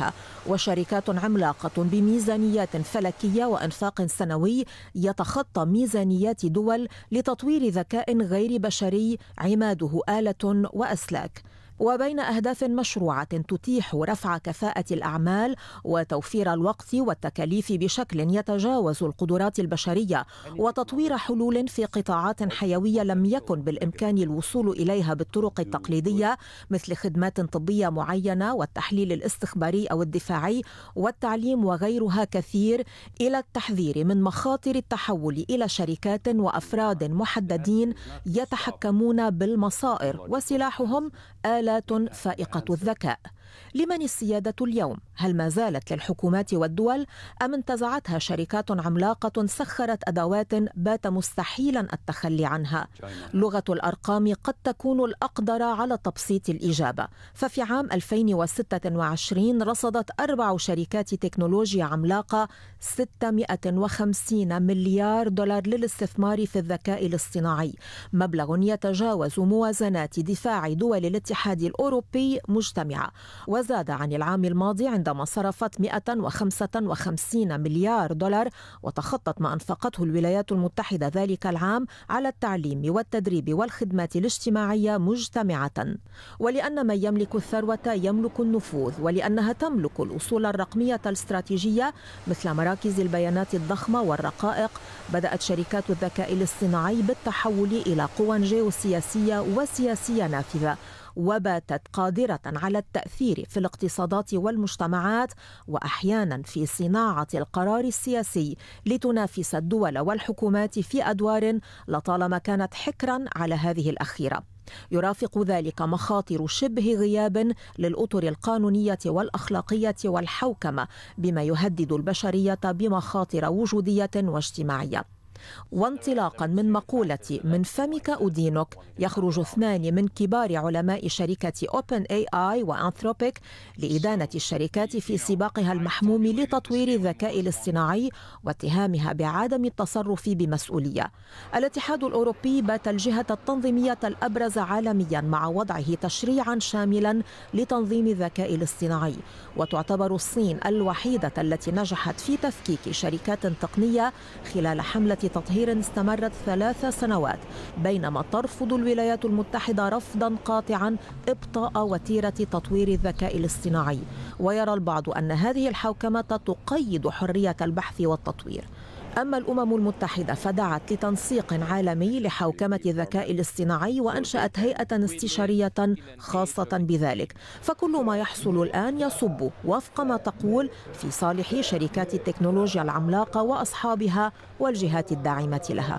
وغيرها، وشركات عملاقة بميزانيات فلكية وإنفاق سنوي يتخطى ميزانيات دول لتطوير ذكاء غير بشري عماده آلة وأسلاك. وبين أهداف مشروعة تتيح رفع كفاءة الأعمال وتوفير الوقت والتكاليف بشكل يتجاوز القدرات البشرية، وتطوير حلول في قطاعات حيوية لم يكن بالإمكان الوصول إليها بالطرق التقليدية، مثل خدمات طبية معينة والتحليل الاستخباري أو الدفاعي والتعليم وغيرها كثير، إلى التحذير من مخاطر التحول إلى شركات وأفراد محددين يتحكمون بالمصائر وسلاحهم آلات فائقة الذكاء. لمن السيادة اليوم؟ هل ما زالت للحكومات والدول أم انتزعتها شركات عملاقة سخرت أدوات بات مستحيلا التخلي عنها؟ لغة الأرقام قد تكون الأقدر على تبسيط الإجابة. ففي عام 2026 رصدت 4 شركات تكنولوجيا عملاقة 650 مليار دولار للاستثمار في الذكاء الاصطناعي، مبلغ يتجاوز موازنات دفاع دول الاتحاد الأوروبي مجتمعة، وزاد عن العام الماضي عندما صرفت 155 مليار دولار، وتخطت ما أنفقته الولايات المتحدة ذلك العام على التعليم والتدريب والخدمات الاجتماعية مجتمعة. ولأن من يملك الثروة يملك النفوذ، ولأنها تملك الأصول الرقمية الاستراتيجية مثل مراكز البيانات الضخمة والرقائق، بدأت شركات الذكاء الاصطناعي بالتحول إلى قوى جيوسياسية وسياسية نافذة، وباتت قادرة على التأثير في الاقتصادات والمجتمعات، وأحيانا في صناعة القرار السياسي، لتنافس الدول والحكومات في أدوار لطالما كانت حكرا على هذه الأخيرة. يرافق ذلك مخاطر شبه غياب للأطر القانونية والأخلاقية والحوكمة، بما يهدد البشرية بمخاطر وجودية واجتماعية. وانطلاقا من مقولة من فمك أدينك، يخرج 2 من كبار علماء شركة OpenAI وأنثروبيك لإدانة الشركات في سباقها المحموم لتطوير الذكاء الاصطناعي واتهامها بعدم التصرف بمسؤولية. الاتحاد الأوروبي بات الجهة التنظيمية الأبرز عالميا مع وضعه تشريعا شاملا لتنظيم الذكاء الاصطناعي، وتعتبر الصين الوحيدة التي نجحت في تفكيك شركات تقنية خلال حملة تطهير استمرت 3 سنوات، بينما ترفض الولايات المتحدة رفضا قاطعا إبطاء وتيرة تطوير الذكاء الاصطناعي. ويرى البعض أن هذه الحوكمة تقيد حرية البحث والتطوير. أما الأمم المتحدة فدعت لتنسيق عالمي لحوكمة الذكاء الاصطناعي، وأنشأت هيئة استشارية خاصة بذلك. فكل ما يحصل الآن يصب وفق ما تقول في صالح شركات التكنولوجيا العملاقة وأصحابها والجهات الداعمة لها.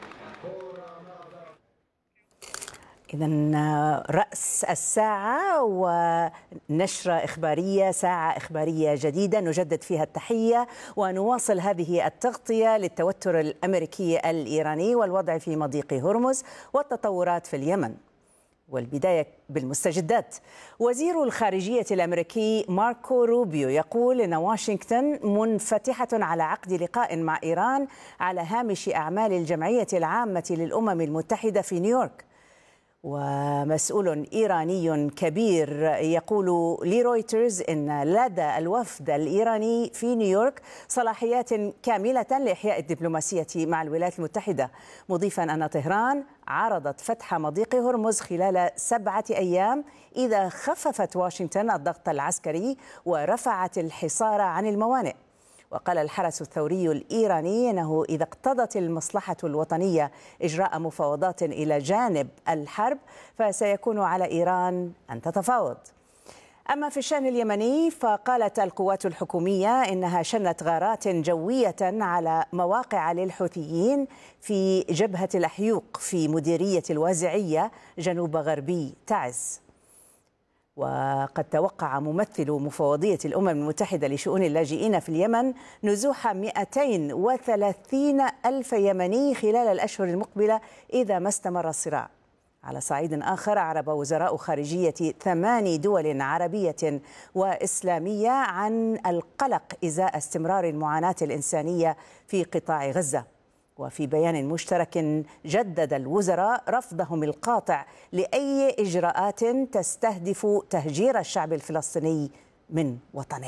إذن رأس الساعة ونشرة إخبارية، ساعة إخبارية جديدة نجدد فيها التحية ونواصل هذه التغطية للتوتر الأمريكي الإيراني والوضع في مضيق هرمز والتطورات في اليمن. والبداية بالمستجدات. وزير الخارجية الأمريكي ماركو روبيو يقول إن واشنطن منفتحة على عقد لقاء مع إيران على هامش أعمال الجمعية العامة للأمم المتحدة في نيويورك. ومسؤول إيراني كبير يقول لرويترز إن لدى الوفد الإيراني في نيويورك صلاحيات كاملة لإحياء الدبلوماسية مع الولايات المتحدة، مضيفا أن طهران عرضت فتح مضيق هرمز خلال 7 أيام إذا خففت واشنطن الضغط العسكري ورفعت الحصار عن الموانئ. وقال الحرس الثوري الإيراني أنه إذا اقتضت المصلحة الوطنية إجراء مفاوضات إلى جانب الحرب فسيكون على إيران أن تتفاوض. أما في الشأن اليمني فقالت القوات الحكومية إنها شنت غارات جوية على مواقع للحوثيين في جبهة الأحيوق في مديرية الوازعية جنوب غربي تعز. وقد توقع ممثل مفوضية الأمم المتحدة لشؤون اللاجئين في اليمن نزوح 230 ألف يمني خلال الأشهر المقبلة إذا ما استمر الصراع. على صعيد آخر أعرب وزراء خارجية 8 دول عربية وإسلامية عن القلق إزاء استمرار المعاناة الإنسانية في قطاع غزة. وفي بيان مشترك جدد الوزراء رفضهم القاطع لأي إجراءات تستهدف تهجير الشعب الفلسطيني من وطنه.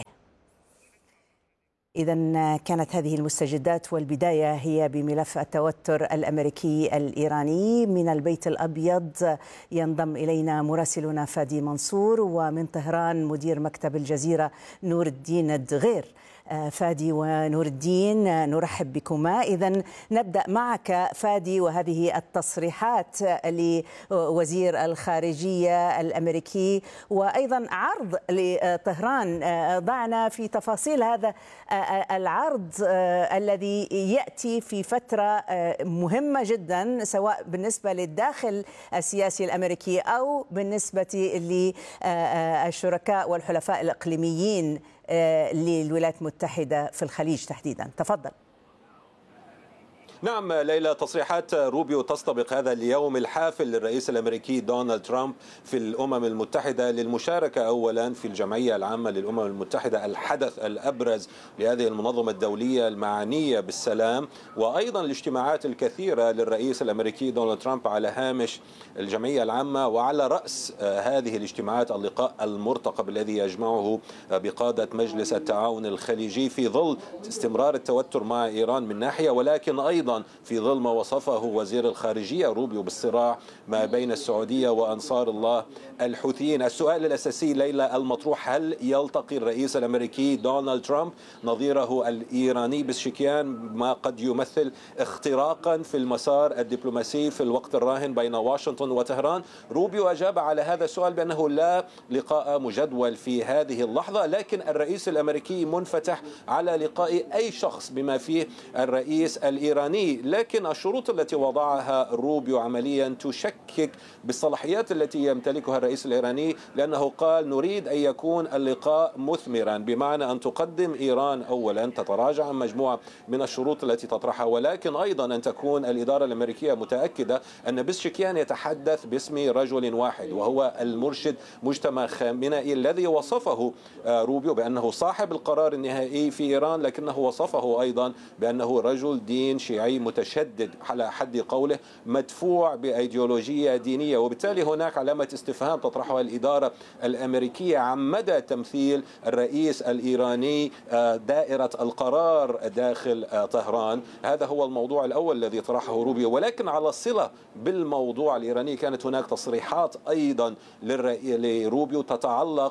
إذا كانت هذه المستجدات، والبداية هي بملف التوتر الأمريكي الإيراني. من البيت الأبيض ينضم إلينا مراسلنا فادي منصور، ومن طهران مدير مكتب الجزيرة نور الدين الدغير. فادي ونور الدين، نرحب بكما. إذن نبدأ معك فادي، وهذه التصريحات لوزير الخارجية الأمريكي وأيضا عرض لطهران. ضعنا في تفاصيل هذا العرض الذي يأتي في فترة مهمة جدا، سواء بالنسبة للداخل السياسي الأمريكي أو بالنسبة للشركاء والحلفاء الإقليميين للولايات المتحدة في الخليج تحديدا. تفضل. نعم ليلى، تصريحات روبيو تستبق هذا اليوم الحافل للرئيس الأمريكي دونالد ترامب في الأمم المتحدة للمشاركة أولا في الجمعية العامة للأمم المتحدة، الحدث الأبرز لهذه المنظمة الدولية المعنية بالسلام، وأيضا الاجتماعات الكثيرة للرئيس الأمريكي دونالد ترامب على هامش الجمعية العامة. وعلى رأس هذه الاجتماعات اللقاء المرتقب الذي يجمعه بقادة مجلس التعاون الخليجي في ظل استمرار التوتر مع إيران من ناحية، ولكن أيضا في ظل ما وصفه وزير الخارجية روبيو بالصراع ما بين السعودية وأنصار الله الحوثيين. السؤال الأساسي ليلى المطروح: هل يلتقي الرئيس الأمريكي دونالد ترامب نظيره الإيراني بشكيان، ما قد يمثل اختراقا في المسار الدبلوماسي في الوقت الراهن بين واشنطن وطهران؟ روبيو أجاب على هذا السؤال بأنه لا لقاء مجدول في هذه اللحظة، لكن الرئيس الأمريكي منفتح على لقاء أي شخص بما فيه الرئيس الإيراني. لكن الشروط التي وضعها روبيو عمليا تشكك بالصلاحيات التي يمتلكها الرئيس الإيراني، لأنه قال: نريد أن يكون اللقاء مثمرا، بمعنى أن تقدم إيران أولا تتراجع عن مجموعة من الشروط التي تطرحها، ولكن أيضا أن تكون الإدارة الأمريكية متأكدة أن بشكيان يتحدث باسم رجل واحد، وهو المرشد مجتمع خامنئي الذي وصفه روبيو بأنه صاحب القرار النهائي في إيران، لكنه وصفه أيضا بأنه رجل دين شيعي متشدد، على حد قوله مدفوع بأيديولوجية دينية. وبالتالي هناك علامة استفهام تطرحها الإدارة الأمريكية عن مدى تمثيل الرئيس الإيراني دائرة القرار داخل طهران. هذا هو الموضوع الأول الذي طرحه روبيو. ولكن على صلة بالموضوع الإيراني، كانت هناك تصريحات أيضا لروبيو تتعلق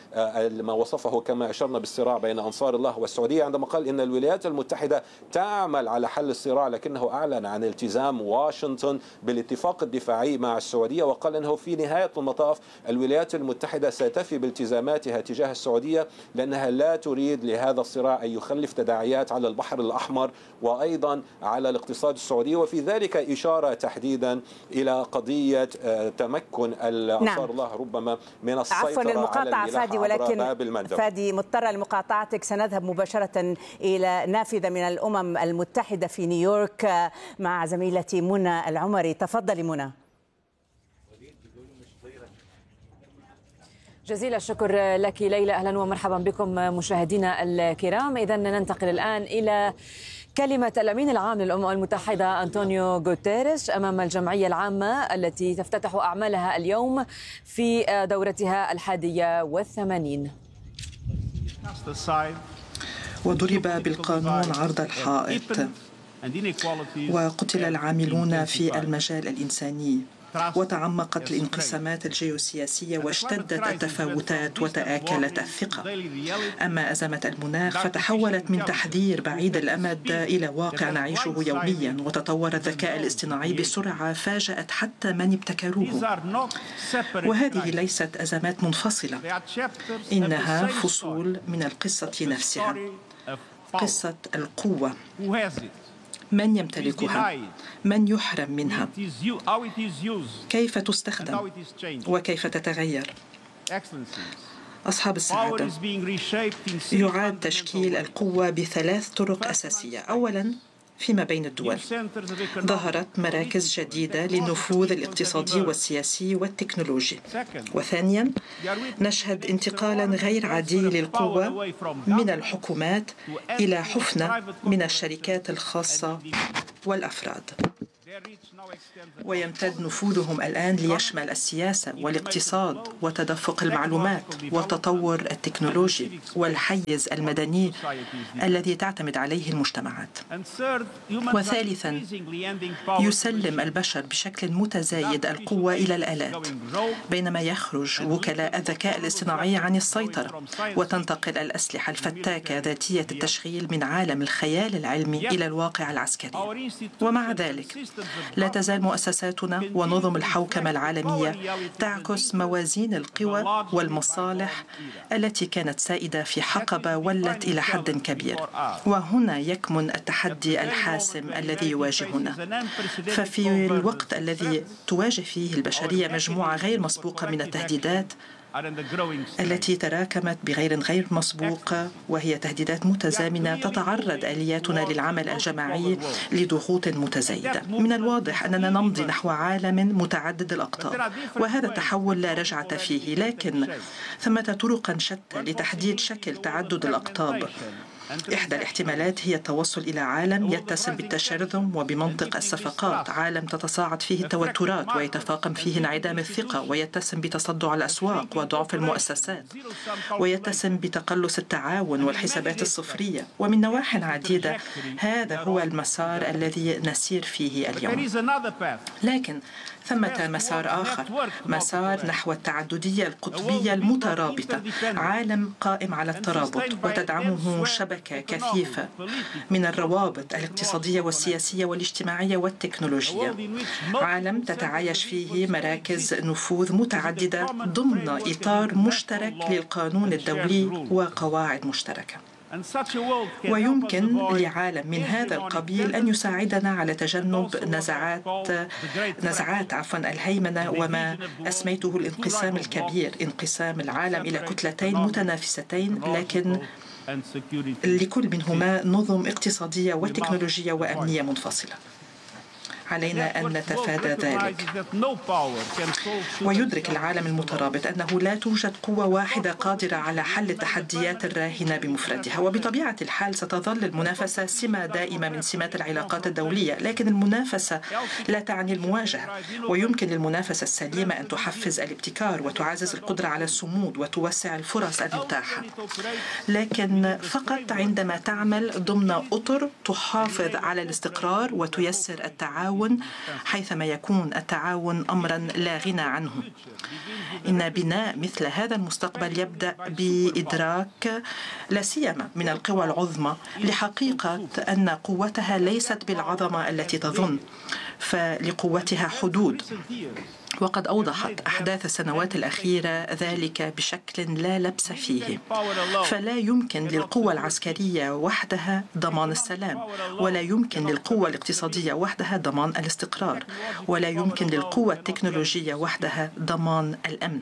بما وصفه كما أشرنا بالصراع بين أنصار الله والسعودية، عندما قال إن الولايات المتحدة تعمل على حل الصراع، لكنه أعلن عن التزام واشنطن بالاتفاق الدفاعي مع السعودية، وقال أنه في نهاية المطاف الولايات المتحدة ستفي بالتزاماتها تجاه السعودية، لأنها لا تريد لهذا الصراع أن يخلف تداعيات على البحر الأحمر وأيضا على الاقتصاد السعودي. وفي ذلك إشارة تحديدا إلى قضية تمكن أنصار الله ربما من السيطرة على الملاحة عبر باب المندب. فادي، مضطرة لمقاطعتك، سنذهب مباشرة إلى نافذة من الأمم المتحدة في نيويورك مع زميلتي منى العمري. تفضلي منى. جزيل الشكر لك ليلى. أهلا ومرحبا بكم مشاهدينا الكرام. إذا ننتقل الآن إلى كلمة الأمين العام للأمم المتحدة أنطونيو غوتيريش أمام الجمعية العامة التي تفتتح أعمالها اليوم في دورتها 81. وضرب بالقانون عرض الحائط، وقتل العاملون في المجال الإنساني، وتعمقت الانقسامات الجيوسياسية واشتدت التفاوتات وتآكلت الثقة. أما أزمة المناخ فتحولت من تحذير بعيد الأمد إلى واقع نعيشه يوميا، وتطور الذكاء الاصطناعي بسرعة فاجأت حتى من ابتكروه. وهذه ليست أزمات منفصلة، إنها فصول من القصة نفسها، قصة القوة. من يمتلكها؟ من يحرم منها؟ كيف تستخدم؟ وكيف تتغير؟ أصحاب السعادة، يعاد تشكيل القوة بثلاث طرق أساسية. أولاً، فيما بين الدول ظهرت مراكز جديدة للنفوذ الاقتصادي والسياسي والتكنولوجي. وثانياً، نشهد انتقالاً غير عادي للقوة من الحكومات إلى حفنة من الشركات الخاصة والأفراد. ويمتد نفوذهم الآن ليشمل السياسة والاقتصاد وتدفق المعلومات والتطور التكنولوجي والحيز المدني الذي تعتمد عليه المجتمعات. وثالثاً، يسلم البشر بشكل متزايد القوة إلى الآلات، بينما يخرج وكلاء الذكاء الاصطناعي عن السيطرة وتنتقل الأسلحة الفتاكة ذاتية التشغيل من عالم الخيال العلمي إلى الواقع العسكري. ومع ذلك لا تزال مؤسساتنا ونظم الحوكمة العالمية تعكس موازين القوى والمصالح التي كانت سائدة في حقبة ولت إلى حد كبير. وهنا يكمن التحدي الحاسم الذي يواجهنا. ففي الوقت الذي تواجه فيه البشرية مجموعة غير مسبوقة من التهديدات التي تراكمت غير مسبوقة، وهي تهديدات متزامنة، تتعرض آلياتنا للعمل الجماعي لضغوط متزايدة. من الواضح أننا نمضي نحو عالم متعدد الأقطاب، وهذا التحول لا رجعة فيه، لكن ثمة طرق شتى لتحديد شكل تعدد الأقطاب. إحدى الاحتمالات هي التوصل إلى عالم يتسم بالتشرذم وبمنطق الصفقات، عالم تتصاعد فيه التوترات ويتفاقم فيه انعدام الثقة، ويتسم بتصدع الأسواق وضعف المؤسسات، ويتسم بتقلص التعاون والحسابات الصفرية. ومن نواحي عديدة هذا هو المسار الذي نسير فيه اليوم. لكن ثمة مسار آخر، مسار نحو التعددية القطبية المترابطة، عالم قائم على الترابط وتدعمه شبكة كثيفة من الروابط الاقتصادية والسياسية والاجتماعية والتكنولوجية، عالم تتعايش فيه مراكز نفوذ متعددة ضمن إطار مشترك للقانون الدولي وقواعد مشتركة. ويمكن لعالم من هذا القبيل أن يساعدنا على تجنب نزعات الهيمنة وما أسميته الانقسام الكبير، انقسام العالم إلى كتلتين متنافستين، لكن لكل منهما نظم اقتصادية وتكنولوجية وأمنية منفصلة. علينا أن نتفادى ذلك، ويدرك العالم المترابط أنه لا توجد قوة واحدة قادرة على حل التحديات الراهنة بمفردها. وبطبيعة الحال ستظل المنافسة سمة دائمة من سمات العلاقات الدولية، لكن المنافسة لا تعني المواجهة. ويمكن للمنافسة السليمة أن تحفز الابتكار وتعزز القدرة على الصمود وتوسع الفرص المتاحة، لكن فقط عندما تعمل ضمن أطر تحافظ على الاستقرار وتيسر التعاون حيثما يكون التعاون أمرا لا غنى عنه. إن بناء مثل هذا المستقبل يبدأ بإدراك لا سيما من القوى العظمى لحقيقة أن قوتها ليست بالعظمة التي تظن، فلقوتها حدود. وقد أوضحت أحداث السنوات الأخيرة ذلك بشكل لا لبس فيه. فلا يمكن للقوة العسكرية وحدها ضمان السلام، ولا يمكن للقوة الاقتصادية وحدها ضمان الاستقرار، ولا يمكن للقوة التكنولوجية وحدها ضمان الأمن.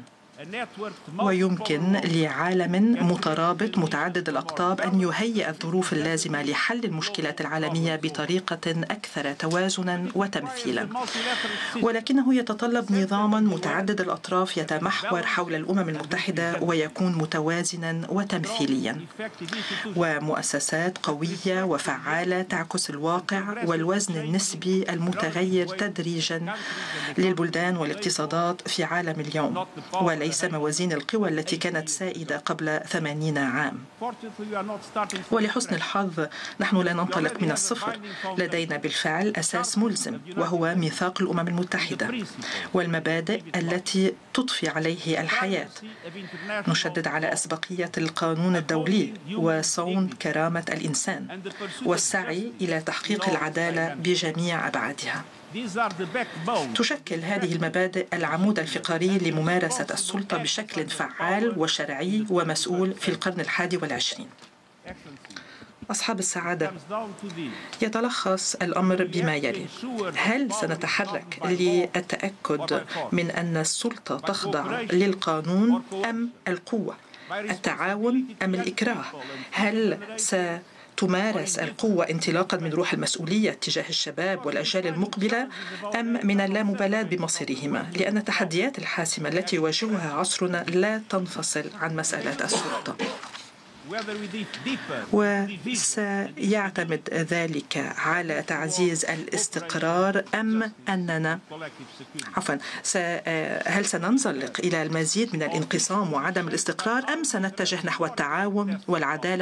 ويمكن لعالم مترابط متعدد الأقطاب أن يهيئ الظروف اللازمة لحل المشكلات العالمية بطريقة أكثر توازنا وتمثيلا، ولكنه يتطلب نظاما متعدد الأطراف يتمحور حول الأمم المتحدة ويكون متوازنا وتمثيليا، ومؤسسات قوية وفعالة تعكس الواقع والوزن النسبي المتغير تدريجا للبلدان والاقتصادات في عالم اليوم، وليس موازين القوى التي كانت سائدة قبل 80 عام. ولحسن الحظ نحن لا ننطلق من الصفر، لدينا بالفعل أساس ملزم وهو ميثاق الأمم المتحدة والمبادئ التي تضفي عليه الحياة. نشدد على أسبقية القانون الدولي وصون كرامة الإنسان والسعي إلى تحقيق العدالة بجميع أبعادها. تشكل هذه المبادئ العمود الفقري لممارسة السلطة بشكل فعال وشرعي ومسؤول في القرن 21. أصحاب السعادة، يتلخص الأمر بما يلي: هل سنتحرك للتأكد من أن السلطة تخضع للقانون أم القوة؟ التعاون أم الإكراه؟ هل تمارس القوة انطلاقا من روح المسؤولية تجاه الشباب والأجيال المقبلة أم من اللامبالاة بمصيرهما؟ لأن التحديات الحاسمة التي يواجهها عصرنا لا تنفصل عن مسألة السلطة. وسيعتمد ذلك على تعزيز الاستقرار أم أننا هل سننزلق إلى المزيد من الانقسام وعدم الاستقرار أم سنتجه نحو التعاون والعدالة